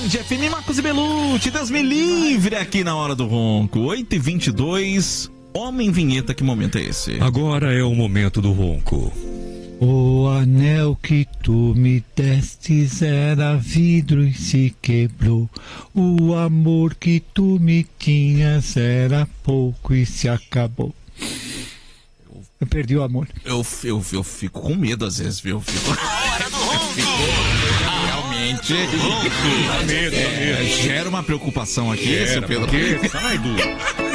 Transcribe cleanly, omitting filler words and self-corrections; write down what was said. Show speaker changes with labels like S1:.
S1: Band FM, Marcos e Belucci, Deus me livre aqui na hora do ronco. 8h22, homem vinheta, que momento é esse?
S2: Agora é o momento do ronco.
S3: O anel que tu me destes era vidro e se quebrou. O amor que tu me tinhas era pouco e se acabou. Eu perdi o amor.
S1: Eu fico com medo às vezes, viu? Realmente. Gera uma preocupação aqui, seu Pedro.
S2: Sai do...